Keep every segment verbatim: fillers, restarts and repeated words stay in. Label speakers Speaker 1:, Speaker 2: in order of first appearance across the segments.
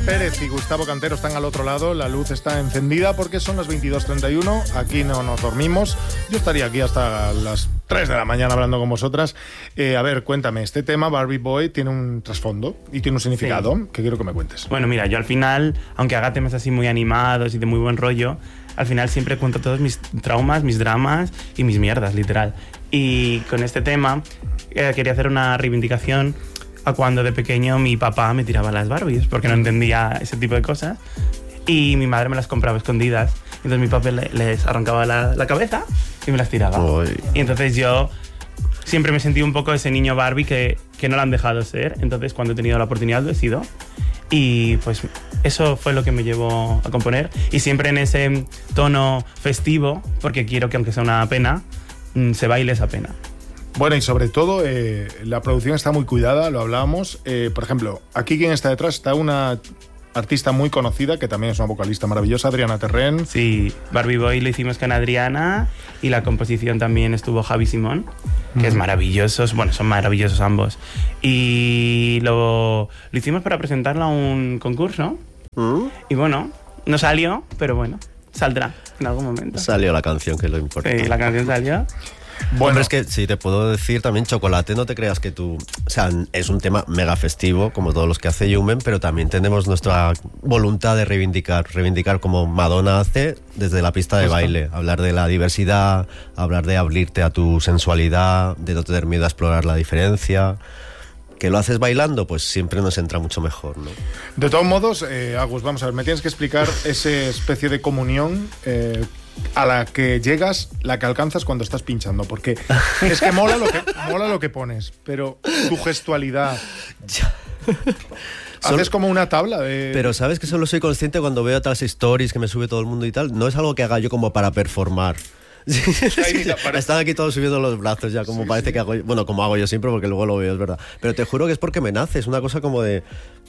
Speaker 1: Pérez y Gustavo Cantero están al otro lado. La luz está encendida porque son las veintidós treinta y uno. Aquí no nos dormimos. Yo estaría aquí hasta las tres de la mañana hablando con vosotras. Eh, a ver, cuéntame, este tema, Barbie Boy, tiene un trasfondo y tiene un significado sí. que quiero que me cuentes.
Speaker 2: Bueno, mira, yo al final, aunque haga temas así muy animados y de muy buen rollo, al final siempre cuento todos mis traumas, mis dramas y mis mierdas, literal. Y con este tema eh, quería hacer una reivindicación a cuando de pequeño mi papá me tiraba las Barbies porque no entendía ese tipo de cosas y mi madre me las compraba escondidas. Entonces mi papá le, les arrancaba la, la cabeza y me las tiraba. Uy. Y entonces yo siempre me sentí un poco ese niño Barbie que, que no lo han dejado ser. Entonces cuando he tenido la oportunidad lo he sido. Y pues eso fue lo que me llevó a componer. Y siempre en ese tono festivo, porque quiero que aunque sea una pena, se baile esa pena.
Speaker 1: Bueno, y sobre todo, eh, la producción está muy cuidada, lo hablábamos. Eh, por ejemplo, aquí quien está detrás está una artista muy conocida, que también es una vocalista maravillosa, Adriana Terren.
Speaker 2: Sí, Barbie Boy lo hicimos con Adriana y la composición también estuvo Javi Simón, que mm. es maravilloso, bueno, son maravillosos ambos. Y lo, lo hicimos para presentarla a un concurso. Mm. Y bueno, no salió, pero bueno, saldrá en algún momento.
Speaker 3: Salió la canción, que es lo importante.
Speaker 2: Sí, la canción salió.
Speaker 3: Bueno, es que si te puedo decir también, Chocolate, no te creas que tú... O sea, es un tema mega festivo, como todos los que hace Yumen, pero también tenemos nuestra voluntad de reivindicar, reivindicar como Madonna hace desde la pista de Justo. baile, hablar de la diversidad, hablar de abrirte a tu sensualidad, de no tener miedo a explorar la diferencia... que lo haces bailando, pues siempre nos entra mucho mejor, ¿no?
Speaker 1: De todos modos, eh, Agus, vamos a ver, me tienes que explicar esa especie de comunión eh, a la que llegas, la que alcanzas cuando estás pinchando, porque es que mola lo que, mola lo que pones, pero tu gestualidad...
Speaker 3: Ya.
Speaker 1: Haces solo, como una tabla de...
Speaker 3: Pero sabes que solo soy consciente cuando veo otras stories que me sube todo el mundo y tal, no es algo que haga yo como para performar. Sí, sí, están aquí todos subiendo los brazos ya, como sí, parece sí. que hago yo, bueno, como hago yo siempre, porque luego lo veo, es verdad. Pero te juro que es porque me nace, es una cosa como de...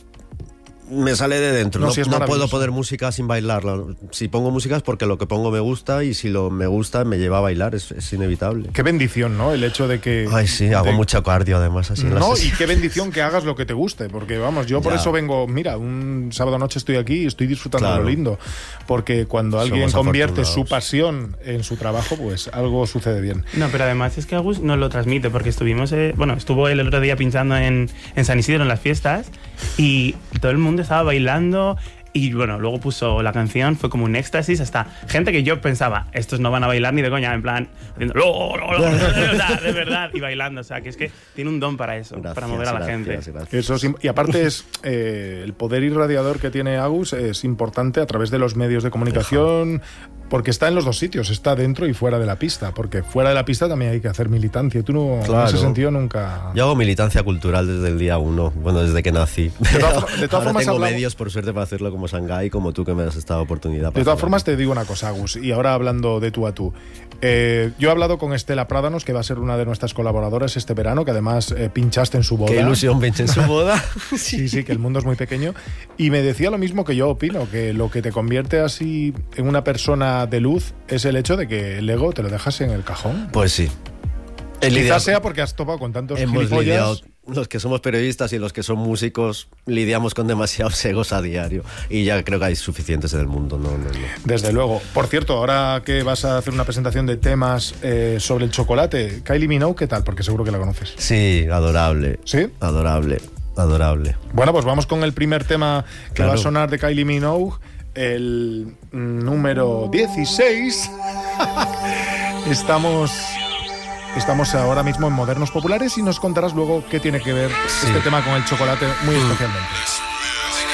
Speaker 3: Me sale de dentro, no, no, si no puedo poner música sin bailarla. Si pongo música es porque lo que pongo me gusta y si lo me gusta me lleva a bailar, es, es inevitable.
Speaker 1: Qué bendición, ¿no? El hecho de que...
Speaker 3: Ay, sí,
Speaker 1: de...
Speaker 3: hago mucho cardio además. Así
Speaker 1: no, y qué bendición que hagas lo que te guste, porque vamos, yo por ya. eso vengo, mira, un sábado noche estoy aquí y estoy disfrutando claro. de lo lindo, porque cuando alguien Somos convierte su pasión en su trabajo, pues algo sucede bien.
Speaker 2: No, pero además es que Agus nos lo transmite, porque estuvimos, eh, bueno, estuvo el otro día pinchando en, en San Isidro en las fiestas y todo el mundo estaba bailando. Y bueno, luego puso la canción, fue como un éxtasis, hasta gente que yo pensaba, estos no van a bailar ni de coña, en plan, haciendo, lo, lo, lo, de verdad, y bailando, o sea, que es que tiene un don para eso, gracias, para mover a la gracias, gente.
Speaker 1: Gracias. Eso es, y aparte es eh, el poder irradiador que tiene Agus es importante a través de los medios de comunicación, porque está en los dos sitios, está dentro y fuera de la pista, porque fuera de la pista también hay que hacer militancia, y tú no, claro. en ese sentido nunca...
Speaker 3: Yo hago militancia cultural desde el día uno, bueno, desde que nací. De todas, de todas Ahora formas tengo hablamos... medios, por suerte, para hacerlo como Shanghái, como tú que me has dado oportunidad.
Speaker 1: De todas formas te digo una cosa, Agus, y ahora hablando de tú a tú. Eh, yo he hablado con Estela Prádanos, que va a ser una de nuestras colaboradoras este verano, que además eh, pinchaste en su boda.
Speaker 3: Qué ilusión pinché en su boda.
Speaker 1: Sí, sí, que el mundo es muy pequeño. Y me decía lo mismo que yo opino, que lo que te convierte así en una persona de luz es el hecho de que el ego te lo dejas en el cajón.
Speaker 3: Pues sí.
Speaker 1: El Quizás lidiado. sea porque has topado con tantos
Speaker 3: Hemos
Speaker 1: gilipollas.
Speaker 3: Lidiado. Los que somos periodistas y los que son músicos lidiamos con demasiados egos a diario y ya creo que hay suficientes en el mundo. No, no, no.
Speaker 1: Desde luego. Por cierto, ahora que vas a hacer una presentación de temas eh, sobre el chocolate, Kylie Minogue, ¿qué tal? Porque seguro que la conoces.
Speaker 3: Sí, adorable.
Speaker 1: ¿Sí?
Speaker 3: Adorable, adorable.
Speaker 1: Bueno, pues vamos con el primer tema que claro. va a sonar de Kylie Minogue, el número dieciséis. Estamos... Estamos ahora mismo en Modernos Populares y nos contarás luego qué tiene que ver sí. este tema con el chocolate muy mm. especialmente.